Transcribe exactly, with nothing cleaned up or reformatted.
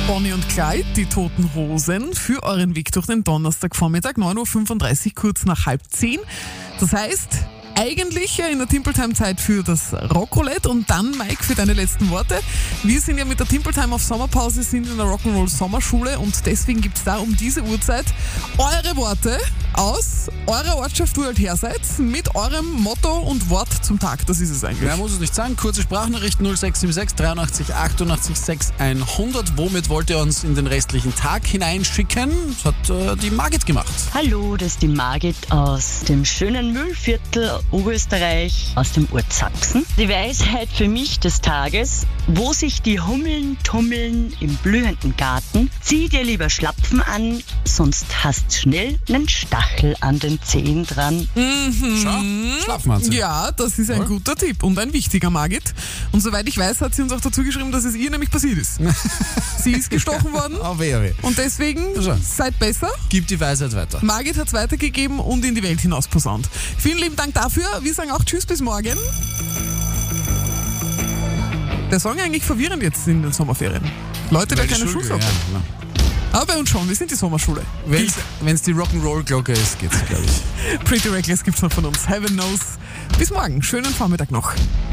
Bonnie und Clyde, die Toten Hosen, für euren Weg durch den Donnerstagvormittag, neun Uhr fünfunddreißig, kurz nach halb zehn. Das heißt, eigentlich in der Timpeltime Zeit für das Rockroulette und dann, Mike, für deine letzten Worte. Wir sind ja mit der Timpeltime auf Sommerpause, sind in der Rock'n'Roll Sommerschule und deswegen gibt es da um diese Uhrzeit eure Worte aus eurer Ortschaft, wo ihr halt her seid, mit eurem Motto und Wort zum Tag. Das ist es eigentlich. Mehr muss es nicht sein. Kurze Sprachnachricht null sechs sieben sechs dreiundachtzig achtundachtzig sechs hundert. Womit wollt ihr uns in den restlichen Tag hineinschicken? Das hat äh, die Margit gemacht. Hallo, das ist die Margit aus dem schönen Müllviertel Oberösterreich, aus dem Ort Sachsen. Die Weisheit für mich des Tages: Wo sich die Hummeln tummeln im blühenden Garten, zieh dir lieber Schlapfen an, sonst hast schnell nen Stachel an den Zehen dran. Mhm. Schau, Schlafmatze. Ja, das ist ein Voll. guter Tipp und ein wichtiger, Margit. Und soweit ich weiß, hat sie uns auch dazu geschrieben, dass es ihr nämlich passiert ist. Sie ist gestochen worden Oh, weh, oh, weh. und deswegen Schau. seid besser. Gib die Weisheit weiter. Margit hat es weitergegeben und in die Welt hinaus posaunt. Vielen lieben Dank dafür. Wir sagen auch Tschüss bis morgen. Der Song eigentlich verwirrend jetzt in den Sommerferien. Leute, der Weil die keine Schule- Schulglocke. ja, genau. Aber bei uns schon, wir sind die Sommerschule. Wenn es die Rock'n'Roll-Glocke ist, geht's, glaube ich. Pretty Reckless gibt's noch von uns. Heaven knows. Bis morgen. Schönen Vormittag noch.